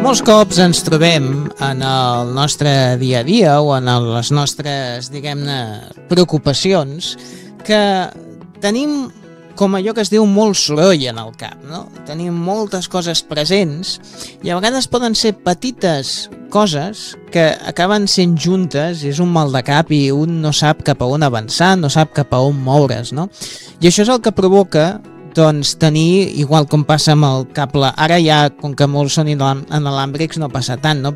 Molts cops ens trobem en el nostre dia a dia o en les nostres, diguem-ne, preocupacions que tenim com allò que es diu molt soroll en el cap, no? Tenim moltes coses presents i a vegades poden ser petites coses que acaben sent juntes i és un mal de cap i un no sap cap a on avançar, no sap cap a on moure's, no? I això és el que provoca doncs tenir, igual com passa amb el cable, ara ja, com que molts són inalàmbrics, no passa tant, no?